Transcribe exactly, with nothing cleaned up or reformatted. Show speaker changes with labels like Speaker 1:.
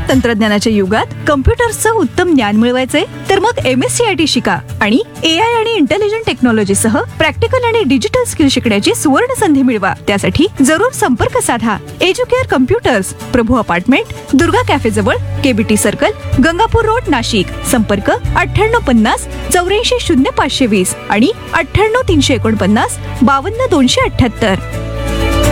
Speaker 1: तंत्रज्ञानाच्या युगात कम्प्युटर्सचं उत्तम ज्ञान मिळवायचंय तर मग M S C I T शिका आणि ए आय आणि इंटेलिजंट टेक्नॉलॉजी सह प्रॅक्टिकल आणि डिजिटल स्किल शिकण्याची सुवर्ण संधी मिळवा. त्यासाठी जरूर संपर्क साधा. एज्युकेअर कम्प्युटर्स, प्रभू अपार्टमेंट, दुर्गा कॅफे जवळ, KBT circle, Gangapur road, Nashik. संपर्क अठ्ठ्याण्णव पन्नास चौऱ्याऐंशी शून्य पाचशे वीस आणि अठ्ठ्याण्णव तीनशे एकोणपन्नास बावन्न दोनशे अठ्ठ्याहत्तर.